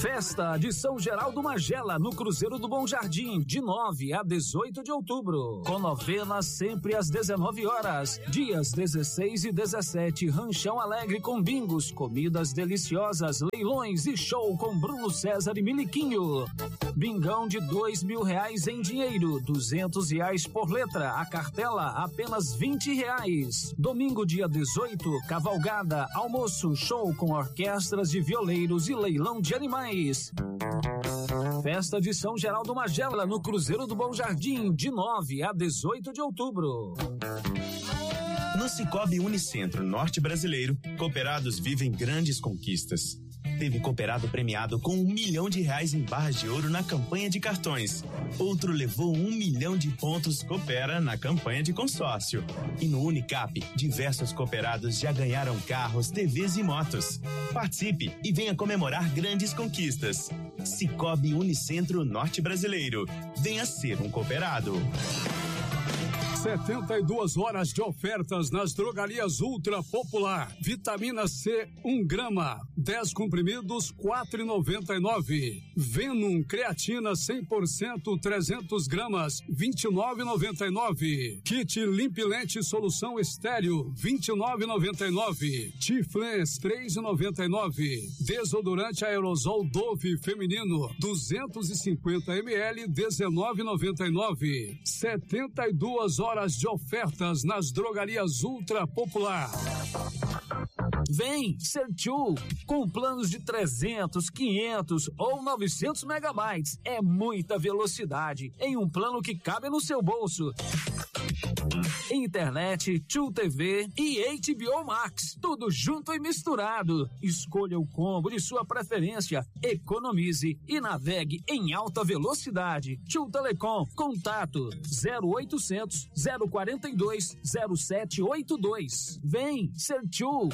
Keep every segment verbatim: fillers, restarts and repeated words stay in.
Festa de São Geraldo Magela, no Cruzeiro do Bom Jardim, de nove a dezoito de outubro. Com novena sempre às dezenove horas. Dias dezesseis e dezessete, Ranchão Alegre com bingos, comidas deliciosas, leilões e show com Bruno César e Miliquinho. Bingão de dois mil reais em dinheiro, duzentos reais por letra. A cartela apenas vinte reais. Domingo, dia dezoito, cavalgada, almoço, show com orquestras de violeiros e leilão de animais. Festa de São Geraldo Magela, no Cruzeiro do Bom Jardim, de nove a dezoito de outubro. No Cicobi Unicentro Norte Brasileiro, cooperados vivem grandes conquistas. Teve cooperado premiado com um milhão de reais em barras de ouro na campanha de cartões. Outro levou um milhão de pontos Coopera na campanha de consórcio. E no Unicap, diversos cooperados já ganharam carros, T Vs e motos. Participe e venha comemorar grandes conquistas. Cicobi Unicentro Norte Brasileiro. Venha ser um cooperado. setenta e duas horas de ofertas nas drogarias Ultra Popular. Vitamina C, um grama, dez comprimidos, quatro e noventa e nove. Venom creatina cem por cento, trezentos gramas, vinte e nove e noventa e nove. Kit Limpilente Solução Estéreo, vinte e nove e noventa e nove. Tiflens, três e noventa e nove. Desodorante aerosol Dove feminino, duzentos e cinquenta mililitros, dezenove e noventa e nove. setenta e duas horas de ofertas nas drogarias Ultra Popular. Vem Sertiu, com planos de trezentos, quinhentos ou novecentos megabytes. É muita velocidade em um plano que cabe no seu bolso. Internet, Tchu T V e H B O Max, tudo junto e misturado. Escolha o combo de sua preferência, economize e navegue em alta velocidade. Tchu Telecom, contato zero oitocentos, zero quarenta e dois, zero sete oito dois. Vem ser Tchu.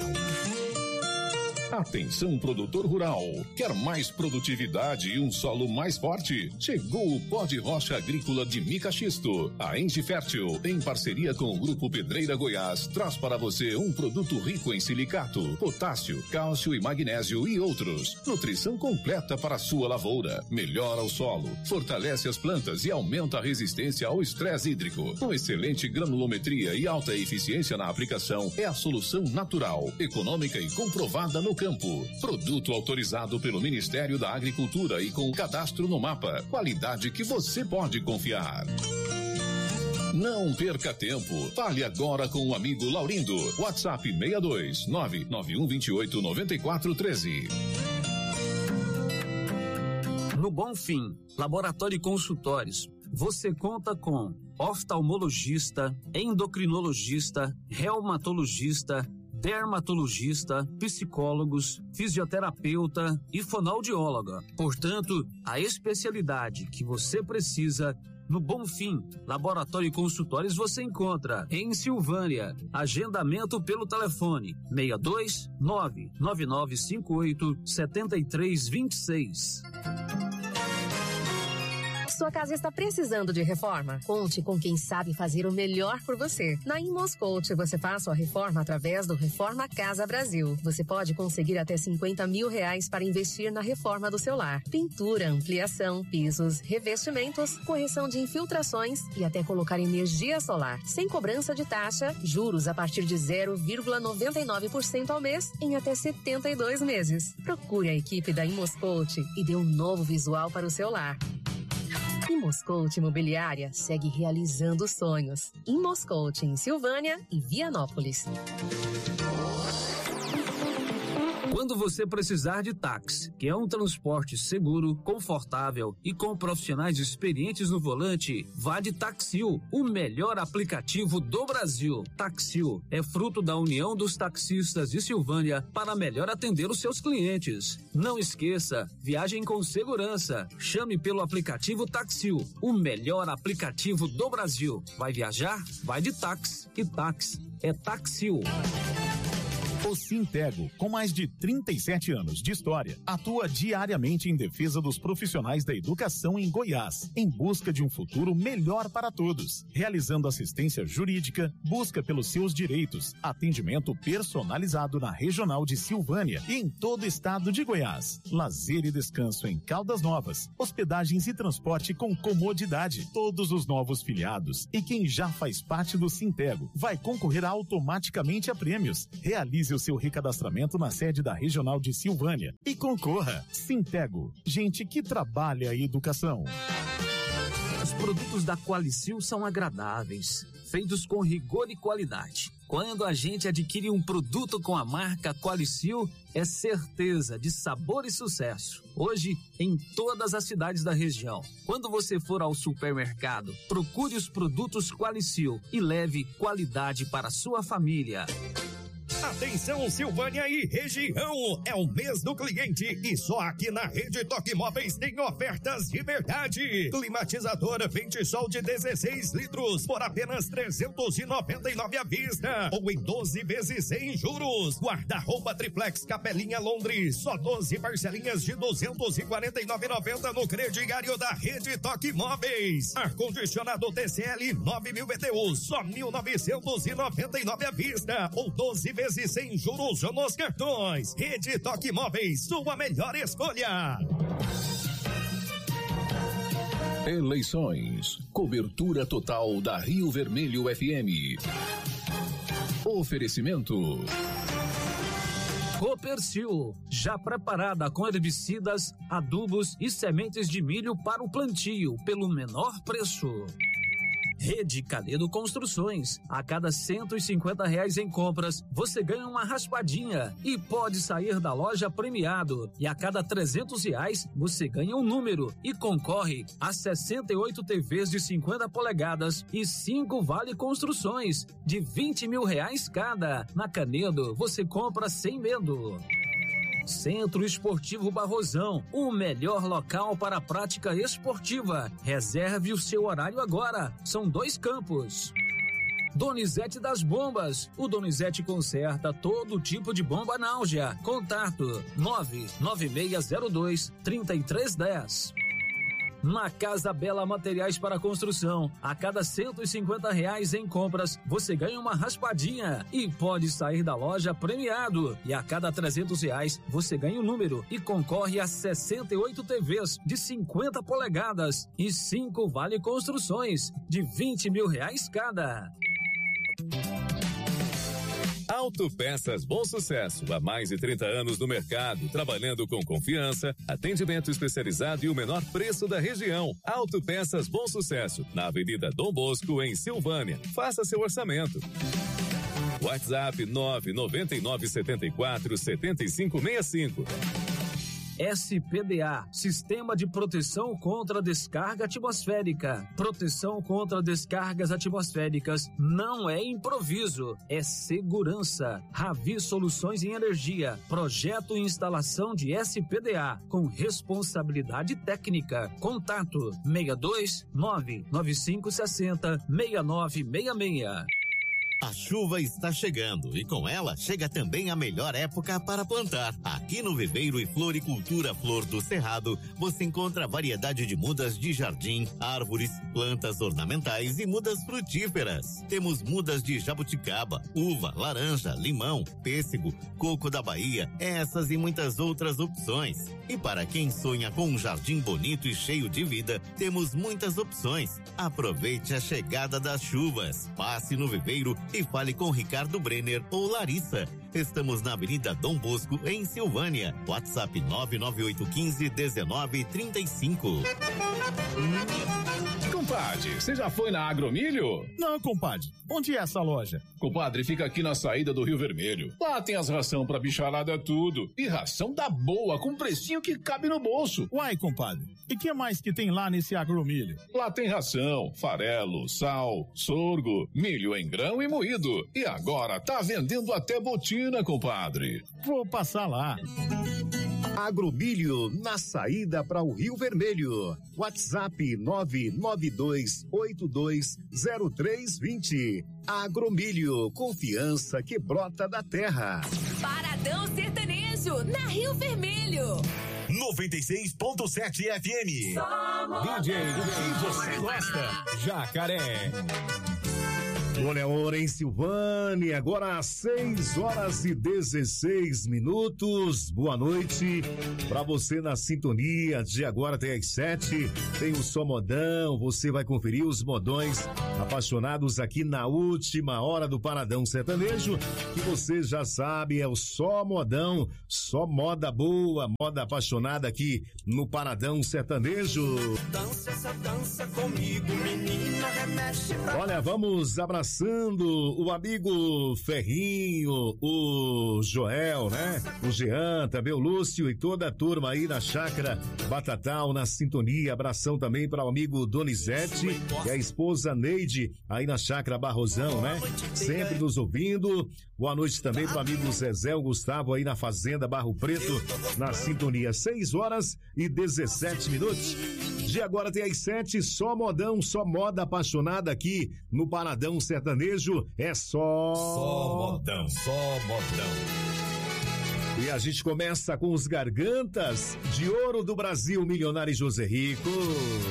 Atenção, produtor rural. Quer mais produtividade e um solo mais forte? Chegou o pó de rocha agrícola de mica xisto. A Enge Fértil, em parceria com o Grupo Pedreira Goiás, traz para você um produto rico em silicato, potássio, cálcio e magnésio e outros. Nutrição completa para a sua lavoura. Melhora o solo, fortalece as plantas e aumenta a resistência ao estresse hídrico. Com excelente granulometria e alta eficiência na aplicação, é a solução natural, econômica e comprovada no campo. Produto autorizado pelo Ministério da Agricultura e com cadastro no mapa. Qualidade que você pode confiar. Não perca tempo. Fale agora com o amigo Laurindo. WhatsApp seis dois nove nove um dois oito nove quatro um três. No Bonfim, Laboratório e Consultórios, você conta com oftalmologista, endocrinologista, reumatologista, dermatologista, psicólogos, fisioterapeuta e fonoaudióloga. Portanto, a especialidade que você precisa no Bonfim, Laboratório e Consultórios você encontra em Silvânia. Agendamento pelo telefone seis dois nove nove nove cinco oito sete três dois seis. Sua casa está precisando de reforma? Conte com quem sabe fazer o melhor por você. Na Imoscout, você faz sua reforma através do Reforma Casa Brasil. Você pode conseguir até cinquenta mil reais para investir na reforma do seu lar. Pintura, ampliação, pisos, revestimentos, correção de infiltrações e até colocar energia solar. Sem cobrança de taxa, juros a partir de zero vírgula noventa e nove por cento ao mês em até setenta e dois meses. Procure a equipe da Imoscout e dê um novo visual para o seu lar. Imoscout Imobiliária segue realizando sonhos. Imoscout em Silvânia e Vianópolis. Quando você precisar de táxi, que é um transporte seguro, confortável e com profissionais experientes no volante, vá de Taxil, o melhor aplicativo do Brasil. Taxil é fruto da união dos taxistas de Silvânia para melhor atender os seus clientes. Não esqueça, viagem com segurança. Chame pelo aplicativo Taxil, o melhor aplicativo do Brasil. Vai viajar? Vai de táxi. E táxi é Taxil. O Sintego, com mais de trinta e sete anos de história, atua diariamente em defesa dos profissionais da educação em Goiás, em busca de um futuro melhor para todos, realizando assistência jurídica, busca pelos seus direitos, atendimento personalizado na Regional de Silvânia e em todo o estado de Goiás, lazer e descanso em Caldas Novas, hospedagens e transporte com comodidade. Todos os novos filiados e quem já faz parte do Sintego vai concorrer automaticamente a prêmios. Realize o seu recadastramento na sede da Regional de Silvânia e concorra. Sintego, gente que trabalha a educação. Os produtos da Qualicil são agradáveis, feitos com rigor e qualidade. Quando a gente adquire um produto com a marca Qualicil, é certeza de sabor e sucesso. Hoje, em todas as cidades da região. Quando você for ao supermercado, procure os produtos Qualicil e leve qualidade para a sua família. Atenção, Silvânia e região, é o mês do cliente e só aqui na Rede Toque Móveis tem ofertas de verdade. Climatizadora Ventisol de dezesseis litros por apenas trezentos e noventa e nove à vista ou em doze vezes sem juros. Guarda-roupa Triplex Capelinha Londres, só doze parcelinhas de duzentos e quarenta e nove reais e noventa centavos no crediário da Rede Toque Móveis. Ar-condicionado T C L nove mil B T U, só mil novecentos e noventa e nove à vista ou doze vezes sem juros nos cartões. Rede Toque Móveis, sua melhor escolha. Eleições. Cobertura total da Rio Vermelho F M. Oferecimento. Copercil, já preparada com herbicidas, adubos e sementes de milho para o plantio pelo menor preço. Rede Canedo Construções. A cada cento e cinquenta reais em compras, você ganha uma raspadinha e pode sair da loja premiado. E a cada trezentos reais, você ganha um número e concorre a sessenta e oito T Vs de cinquenta polegadas e cinco Vale Construções de vinte mil reais cada. Na Canedo, você compra sem medo. Centro Esportivo Barrosão, o melhor local para a prática esportiva. Reserve o seu horário agora. São dois campos. Donizete das Bombas. O Donizete conserta todo tipo de bomba náusea. Contato nove nove seis zero dois, três três um zero. Na Casa Bela Materiais para Construção, a cada cento e cinquenta reais em compras, você ganha uma raspadinha e pode sair da loja premiado. E a cada trezentos reais, você ganha um número e concorre a sessenta e oito T Vs de cinquenta polegadas e cinco Vale Construções de vinte mil reais cada. Autopeças Bom Sucesso, há mais de trinta anos no mercado, trabalhando com confiança, atendimento especializado e o menor preço da região. Autopeças Bom Sucesso, na Avenida Dom Bosco, em Silvânia. Faça seu orçamento. WhatsApp nove nove nove sete quatro sete cinco seis cinco. S P D A, Sistema de Proteção contra Descarga Atmosférica. Proteção contra descargas atmosféricas não é improviso, é segurança. Ravi Soluções em Energia, projeto e instalação de S P D A, com responsabilidade técnica. Contato seis dois nove nove cinco seis zero seis nove seis seis. A chuva está chegando e com ela chega também a melhor época para plantar. Aqui no Viveiro e Floricultura Flor do Cerrado, você encontra variedade de mudas de jardim, árvores, plantas ornamentais e mudas frutíferas. Temos mudas de jabuticaba, uva, laranja, limão, pêssego, coco da Bahia, essas e muitas outras opções. E para quem sonha com um jardim bonito e cheio de vida, temos muitas opções. Aproveite a chegada das chuvas. Passe no Viveiro e fale com Ricardo Brenner ou Larissa. Estamos na Avenida Dom Bosco, em Silvânia. WhatsApp nove nove oito um cinco um nove três cinco. Compadre, você já foi na Agromilho? Não, compadre. Onde é essa loja? Compadre, fica aqui na saída do Rio Vermelho. Lá tem as ração pra bicharada tudo. E ração da boa, com precinho que cabe no bolso. Uai, compadre. E que mais que tem lá nesse Agromilho? Lá tem ração, farelo, sal, sorgo, milho em grão e moído. E agora tá vendendo até botina. Imagina, compadre. Vou passar lá. Agromilho, na saída para o Rio Vermelho. WhatsApp nove nove dois oito dois zero três dois zero. Agromilho, confiança que brota da terra. Paradão Sertanejo, na Rio Vermelho. noventa e seis ponto sete F M. D J do que você gosta, Jacaré. Olha a hora em Silvânia, agora às seis horas e dezesseis minutos. Boa noite para você na sintonia de agora até às sete. Tem o Só Modão, você vai conferir os modões apaixonados aqui na última hora do Paradão Sertanejo, que você já sabe, é o Só Modão, só moda boa, moda apaixonada aqui no Paradão Sertanejo. Dança essa dança comigo, menina, remexe pra... Olha, vamos abraçando o amigo Ferrinho, o Joel, né? O Jean, também o Lúcio e toda a turma aí na Chácara Batatal, na sintonia. Abração também para o amigo Donizete e a esposa Neide aí na Chácara Barrosão, né? Sempre nos ouvindo. Boa noite também para o amigo Zezé, o Gustavo aí na Fazenda Barro Preto, na sintonia. seis horas e dezessete minutos. De agora até às sete, só modão, só moda apaixonada aqui no Paradão Sertanejo. É só... Só modão, só modão. E a gente começa com os Gargantas de Ouro do Brasil, Milionário José Rico.